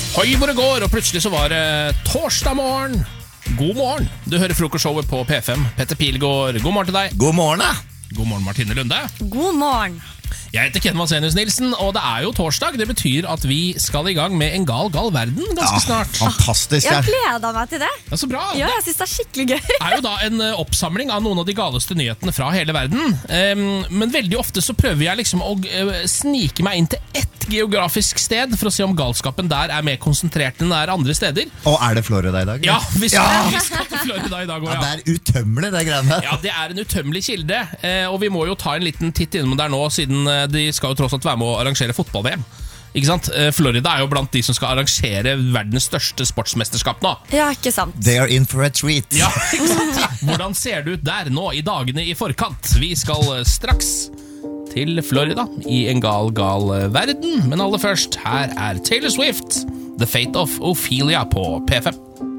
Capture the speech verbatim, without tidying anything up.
Hoi hvor det går, og plutselig så var det torsdag morgen. God morgen, du hører frokostshowet på P fem. Petter Pilgaard, god morgen til deg. God morgen da. God morgen Martine Lunde. God morgen. Jeg heter Ken Vasenius Nilsen, og det er jo torsdag. Det betyr at vi skal i gang med En gal, gal verden ganske Ja, snart. fantastisk. Jeg Ja. gleder meg til det. Ja, så bra. Ja, jeg synes det er skikkelig gøy. Det er jo da en eh, oppsamling av noen av de galeste nyhetene fra hele verden. Em, men veldig ofte så prøver jeg liksom å eh, snike meg inn til ett geografisk sted for å se om galskapen der er mer konsentrert enn det er andre steder. Og er det Florida i dag? Ja, vi skal, Ja. vi skal til Florida i dag også, Ja, ja. det er utømmelig det greiene her. Ja, det er en utømmelig kilde, eh, og vi må jo ta en liten titt innom der nå, siden eh, de skal jo tross alt være med å arrangere fotball-V M. Ikke sant? Eh, Florida er jo blant de som skal arrangere verdens største sportsmesterskap nå. Ja, ikke sant. They are in for a treat. Ja, ikke sant? Hvordan ser det ut der nå i dagene i forkant? Vi skal eh, straks til Florida i en gal, gal eh, verden, men aller først, her er Taylor Swift, The Fate of Ophelia på P fem.